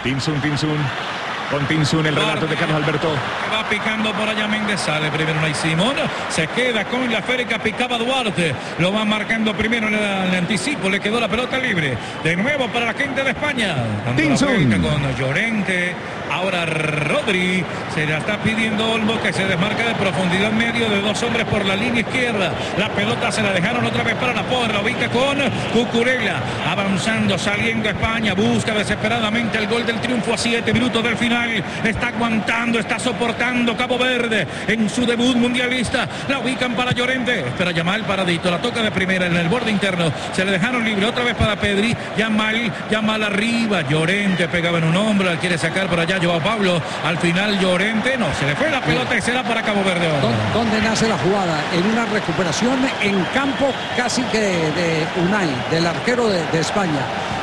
Tinsun. Con Tinsun, el relato de Carlos Alberto. Va picando por allá Méndez, sale primero Unai Simón, se queda con la esférica, picaba Duarte, lo va marcando primero en el anticipo, le quedó la pelota libre, de nuevo para la gente de España, Tinsun con Llorente, ahora Rodri, se la está pidiendo Olmo, que se desmarca de profundidad medio de dos hombres por la línea izquierda, la pelota se la dejaron otra vez para la porra, ubica con Cucurella, avanzando, saliendo España, busca desesperadamente el gol del triunfo a 7 minutos del final. Está aguantando, está soportando Cabo Verde en su debut mundialista. La ubican para Llorente. Espera Yamal paradito. La toca de primera en el borde interno. Se le dejaron libre otra vez para Pedri. Yamal arriba. Llorente pegaba en un hombro. La quiere sacar por allá Joao Pablo. Al final Llorente no. Se le fue la pelota y será para Cabo Verde ahora. ¿Dónde nace la jugada? En una recuperación en campo casi que de Unai, del arquero de España.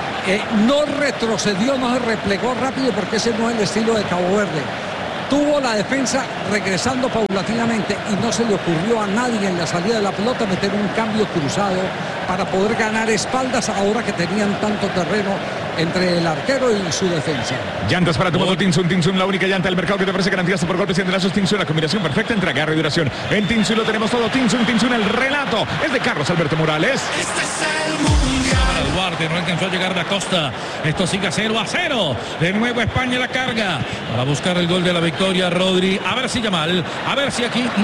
No retrocedió, no se replegó rápido porque ese no es el estilo de Cabo Verde. Tuvo la defensa regresando paulatinamente y no se le ocurrió a nadie en la salida de la pelota meter un cambio cruzado para poder ganar espaldas ahora que tenían tanto terreno entre el arquero y su defensa. Llantas para tu moto Tinsun, la única llanta del mercado que te ofrece garantías por golpes y entrelazos. Tinsun, la combinación perfecta entre agarre y duración. En Tinsun lo tenemos todo. Tinsun, el relato es de Carlos Alberto Morales. Este es el mundial. Duarte no alcanzó a llegar da Costa. Esto sigue 0-0. De nuevo España la carga para buscar el gol de la victoria. Rodri, a ver si Yamal, a ver si aquí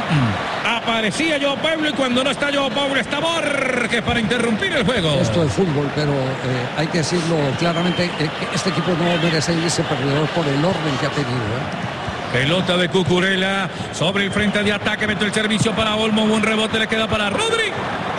aparecía Joao Pablo, y cuando no está Joao Pablo está Borges para interrumpir el juego. Esto es fútbol, pero hay que decirlo claramente, este equipo no merece irse perdedor por el orden que ha tenido. Pelota de Cucurella sobre el frente de ataque, metió el servicio para Olmo, un rebote le queda para Rodri.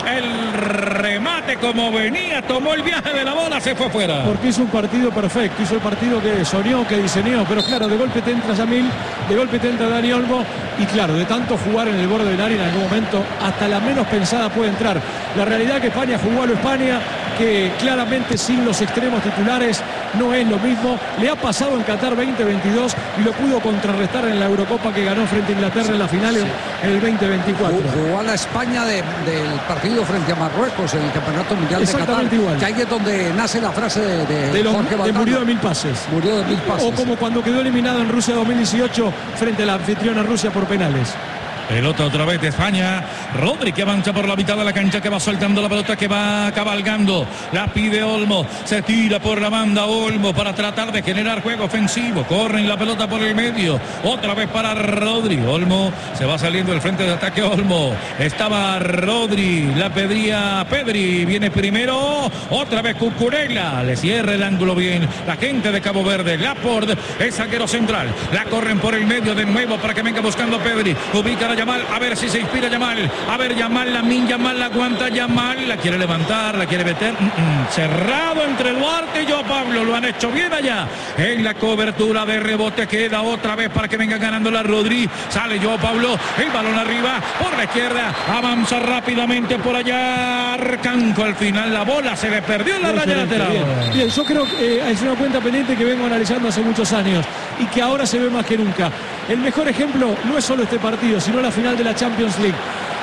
El remate como venía, tomó el viaje de la bola, se fue fuera. Porque hizo un partido perfecto, hizo el partido que soñó, que diseñó, pero claro, de golpe te entra Yamil, de golpe te entra Dani Olmo, y claro, de tanto jugar en el borde del área en algún momento, hasta la menos pensada puede entrar. La realidad es que España jugó a lo España, que claramente sin los extremos titulares no es lo mismo. Le ha pasado en Qatar 2022 y lo pudo contrarrestar en la Eurocopa que ganó frente a Inglaterra en la final en el 2024. Jugó a la España del partido frente a Marruecos en el Campeonato Mundial de Qatar. Igual. Que ahí es donde nace la frase de Jorge Valdano. Murió de 1000 pases. Murió de 1000 pases. O como cuando quedó eliminado en Rusia 2018 frente a la anfitriona Rusia por penales. Pelota otra vez de España. Rodri que avanza por la mitad de la cancha, que va soltando la pelota, que va cabalgando. La pide Olmo. Se tira por la banda Olmo para tratar de generar juego ofensivo. Corren la pelota por el medio. Otra vez para Rodri. Olmo se va saliendo del frente de ataque. Olmo. Estaba Rodri. La pedría Pedri. Viene primero. Otra vez Cucurella. Le cierra el ángulo bien. La gente de Cabo Verde. Laporte es zaguero central. La corren por el medio de nuevo para que venga buscando Pedri. Ubica a Yamal, a ver si se inspira Yamal, a ver Yamal, Yamal la aguanta Yamal, la quiere levantar, la quiere meter, cerrado entre Duarte y Joao Pablo, lo han hecho bien allá, en la cobertura de rebote, queda otra vez para que venga ganando la Rodri, sale Joao Pablo, el balón arriba, por la izquierda, avanza rápidamente por allá, Arcanco, al final la bola se le perdió en la raya lateral. Bien, yo creo que es una cuenta pendiente que vengo analizando hace muchos años y que ahora se ve más que nunca. El mejor ejemplo no es solo este partido, sino la final de la Champions League.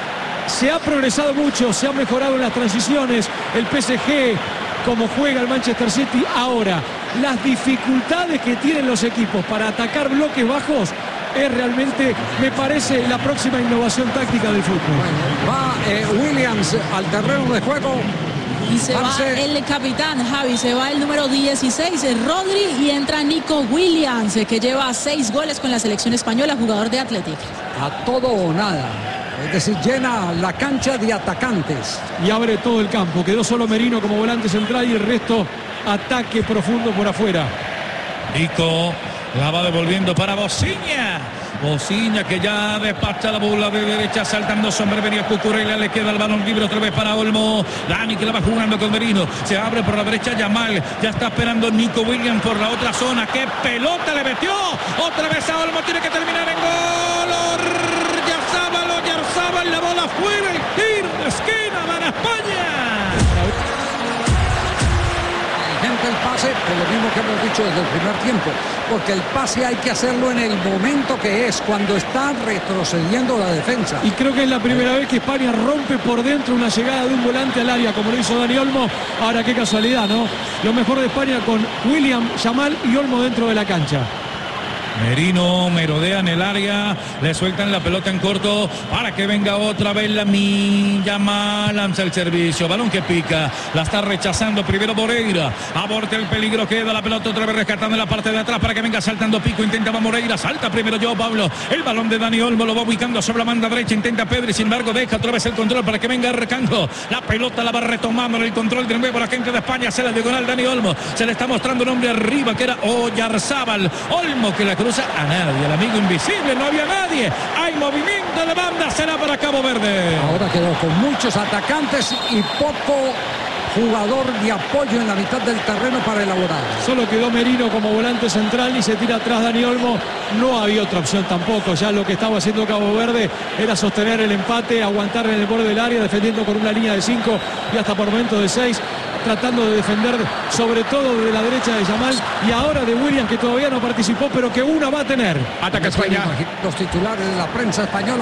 Se ha progresado mucho, se ha mejorado en las transiciones, el PSG, como juega el Manchester City. Ahora, las dificultades que tienen los equipos para atacar bloques bajos es realmente, me parece, la próxima innovación táctica del fútbol. Va Williams al terreno de juego. Y se va el capitán, Javi, se va el número 16, Rodri, y entra Nico Williams, que lleva 6 goles con la selección española, jugador de Athletic. A todo o nada, es decir, llena la cancha de atacantes. Y abre todo el campo, quedó solo Merino como volante central y el resto ataque profundo por afuera. Nico la va devolviendo para Bociña. Bociña que ya despacha la bola de derecha, saltando sobre venía Cucurella, le queda el balón libre otra vez para Olmo. Dani que la va jugando con Merino, se abre por la derecha Yamal, ya está esperando Nico Williams por la otra zona. ¡Qué pelota le metió! Otra vez a Olmo, tiene que terminar en gol. Yarzábal, la bola fuera, el tiro de esquina para España. Gente el pase, por lo mismo que hemos dicho desde el primer tiempo, porque el pase hay que hacerlo en el momento que es, cuando está retrocediendo la defensa. Y creo que es la primera vez que España rompe por dentro una llegada de un volante al área, como lo hizo Dani Olmo. Ahora qué casualidad, ¿no? Lo mejor de España con William, Yamal y Olmo dentro de la cancha. Merino merodea en el área, le sueltan la pelota en corto para que venga otra vez la Yamal, lanza el servicio, balón que pica, la está rechazando primero Moreira, aborta el peligro, queda la pelota otra vez rescatando en la parte de atrás para que venga saltando Pico, intentaba Moreira, salta primero Joao Pablo, el balón de Dani Olmo lo va ubicando sobre la banda derecha, intenta Pedri, sin embargo deja otra vez el control para que venga arrancando, la pelota la va retomando en el control de nuevo la gente de España, se la diagonal Dani Olmo, se le está mostrando un hombre arriba que era Oyarzábal, Olmo que la cruza a nadie, el amigo invisible, no había nadie, hay movimiento de banda, será para Cabo Verde. Ahora quedó con muchos atacantes y poco jugador de apoyo en la mitad del terreno para elaborar. Solo quedó Merino como volante central y se tira atrás Dani Olmo. No había otra opción tampoco. Ya lo que estaba haciendo Cabo Verde era sostener el empate, aguantar en el borde del área, defendiendo con una línea de 5 y hasta por momentos de 6, tratando de defender sobre todo de la derecha de Yamal y ahora de William, que todavía no participó, pero que una va a tener. Ataca España. Los titulares de la prensa española.